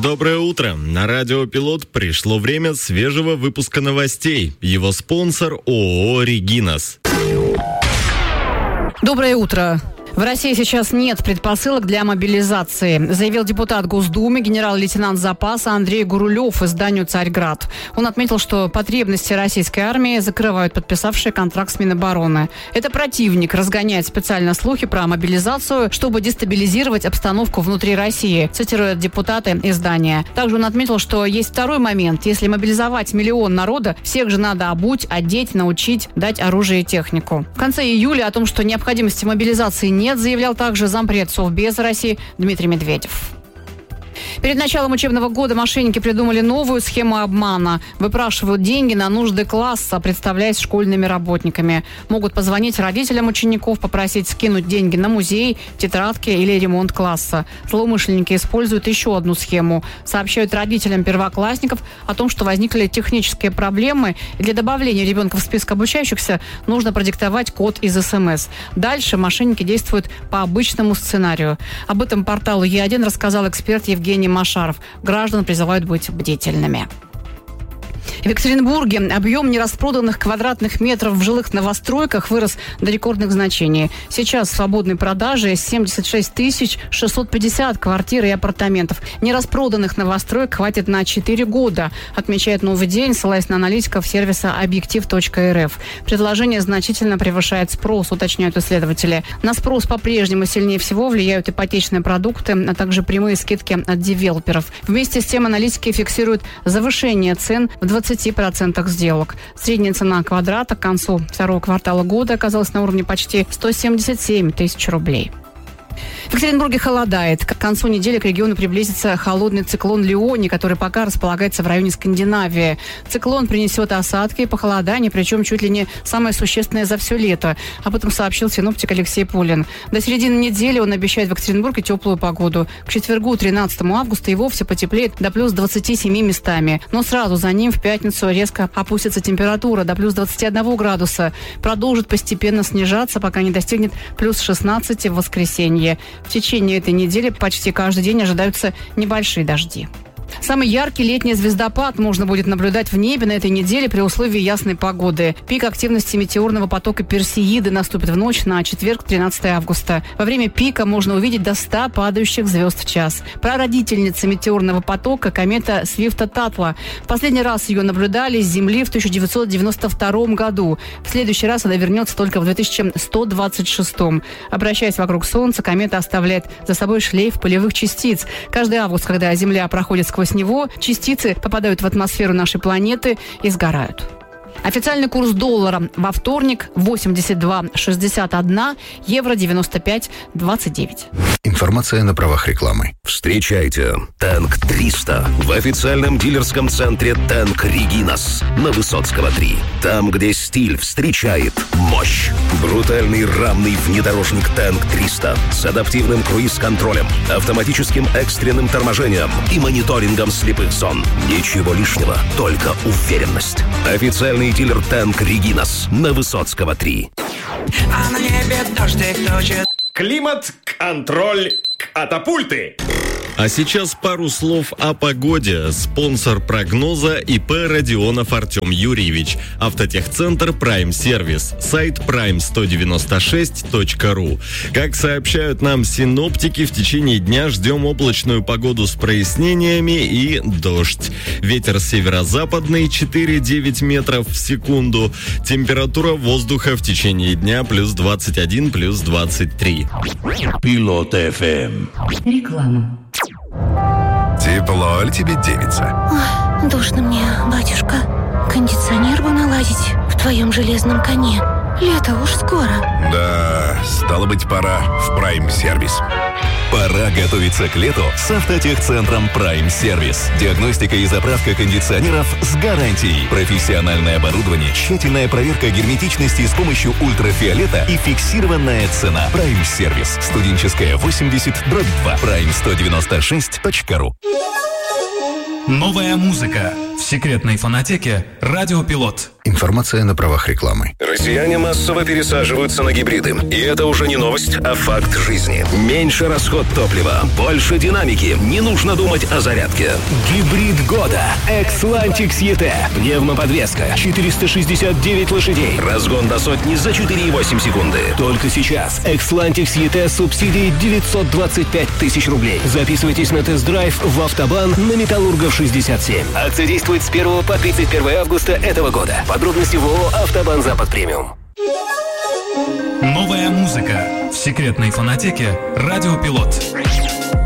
Доброе утро. На радио «Пилот» пришло время свежего выпуска новостей. Его спонсор ООО «Регинас». Доброе утро. В России сейчас нет предпосылок для мобилизации, заявил депутат Госдумы, генерал-лейтенант запаса Андрей Гурулев изданию «Царьград». Он отметил, что потребности российской армии закрывают подписавшие контракт с Минобороны. Это противник разгоняет специально слухи про мобилизацию, чтобы дестабилизировать обстановку внутри России, цитируют депутаты издания. Также он отметил, что есть второй момент. Если мобилизовать миллион народа, всех же надо обуть, одеть, научить, дать оружие и технику. В конце июля о том, что необходимости мобилизации нет, заявлял также зампред Совбеза России Дмитрий Медведев. Перед началом учебного года мошенники придумали новую схему обмана. Выпрашивают деньги на нужды класса, представляясь школьными работниками. Могут позвонить родителям учеников, попросить скинуть деньги на музей, тетрадки или ремонт класса. Злоумышленники используют еще одну схему. Сообщают родителям первоклассников о том, что возникли технические проблемы, и для добавления ребенка в список обучающихся нужно продиктовать код из СМС. Дальше мошенники действуют по обычному сценарию. Об этом порталу Е1 рассказал эксперт Евгений Машаров. Граждан призывают быть бдительными. В Екатеринбурге объем нераспроданных квадратных метров в жилых новостройках вырос до рекордных значений. Сейчас в свободной продаже 76 650 квартир и апартаментов. Нераспроданных новостроек хватит на 4 года, отмечает «Новый день», ссылаясь на аналитиков сервиса объектив.рф. Предложение значительно превышает спрос, уточняют исследователи. На спрос по-прежнему сильнее всего влияют ипотечные продукты, а также прямые скидки от девелоперов. Вместе с тем аналитики фиксируют завышение цен в 20% сделок. Средняя цена квадрата к концу второго квартала года оказалась на уровне почти 177 тысяч рублей. В Екатеринбурге холодает. К концу недели к региону приблизится холодный циклон Леони, который пока располагается в районе Скандинавии. Циклон принесет осадки и похолодание, причем чуть ли не самое существенное за все лето. Об этом сообщил синоптик Алексей Пулин. До середины недели он обещает в Екатеринбурге теплую погоду. К четвергу, 13 августа, и вовсе потеплеет до плюс 27 местами. Но сразу за ним в пятницу резко опустится температура до плюс 21 градуса. Продолжит постепенно снижаться, пока не достигнет плюс 16 в воскресенье. В течение этой недели почти каждый день ожидаются небольшие дожди. Самый яркий летний звездопад можно будет наблюдать в небе на этой неделе при условии ясной погоды. Пик активности метеорного потока Персеиды наступит в ночь на четверг, 13 августа. Во время пика можно увидеть до 100 падающих звезд в час. Прародительница метеорного потока – комета Свифта-Татла. В последний раз ее наблюдали с Земли в 1992 году. В следующий раз она вернется только в 2126. Обращаясь вокруг Солнца, комета оставляет за собой шлейф пылевых частиц. Каждый август, когда Земля проходит сквозь него, частицы попадают в атмосферу нашей планеты и сгорают. Официальный курс доллара во вторник 82,61, евро 95,29. Информация на правах рекламы. Встречайте «Тэнк 300» в официальном дилерском центре «Тэнк Регинас» на Высоцкого 3. Там, где стиль встречает мощь. Брутальный рамный внедорожник «Тэнк 300» с адаптивным круиз-контролем, автоматическим экстренным торможением и мониторингом слепых зон. Ничего лишнего, только уверенность. Официальный дилер «Тэнк Регинас» на Высоцкого 3. А на небе дождик точит. Климат-контроль катапульты. А сейчас пару слов о погоде. Спонсор прогноза ИП Родионов Артем Юрьевич. Автотехцентр Прайм Сервис. Сайт prime196.ru. Как сообщают нам синоптики, в течение дня ждем облачную погоду с прояснениями и дождь. Ветер северо-западный 4-9 метров в секунду. Температура воздуха в течение дня плюс 21, плюс 23. Пилот ФМ. Реклама. Тепло ли тебе, девица? Ой, душно мне, батюшка. Кондиционер бы наладить в твоем железном коне. Лето уж скоро. Да, стало быть, пора в Prime Сервис. Пора готовиться к лету с автотехцентром Prime Сервис. Диагностика и заправка кондиционеров с гарантией. Профессиональное оборудование, тщательная проверка герметичности с помощью ультрафиолета и фиксированная цена. Prime Сервис. Студенческая 80/2. Prime196.ru. Новая музыка. в секретной фонотеке «Радиопилот». Информация на правах рекламы. Россияне массово пересаживаются на гибриды. И это уже не новость, а факт жизни. Меньше расход топлива, больше динамики. Не нужно думать о зарядке. Гибрид года. Xlantics ET. Пневмоподвеска. 469 лошадей. Разгон до сотни за 4,8 секунды. Только сейчас. Xlantics ET с субсидией 925 тысяч рублей. Записывайтесь на тест-драйв в Автобан на Металлургов 67. Акция действует с 1 по 31 августа этого года. Подробности в ООО «Автобан Запад Премиум». Новая музыка в секретной фонотеке «Радиопилот».